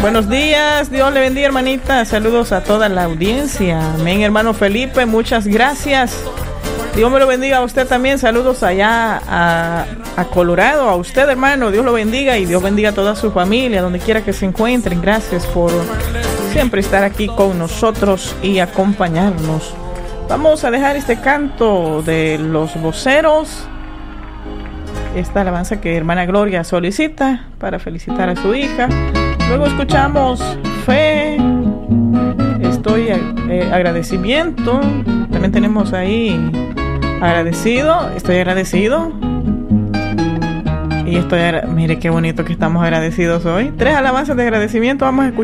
Buenos días, Dios le bendiga, hermanita. Saludos a toda la audiencia. Amén, hermano Felipe, muchas gracias. Dios me lo bendiga a usted también. Saludos allá a Colorado, a usted, hermano. Dios lo bendiga y Dios bendiga a toda su familia, donde quiera que se encuentren. Gracias por siempre estar aquí con nosotros y acompañarnos. Vamos a dejar este canto de los voceros, esta alabanza que hermana Gloria solicita para felicitar a su hija. Luego escuchamos Fe, Estoy agradecimiento. También tenemos ahí agradecido, estoy agradecido. Y mire qué bonito que estamos agradecidos hoy. 3 alabanzas de agradecimiento vamos a escuchar.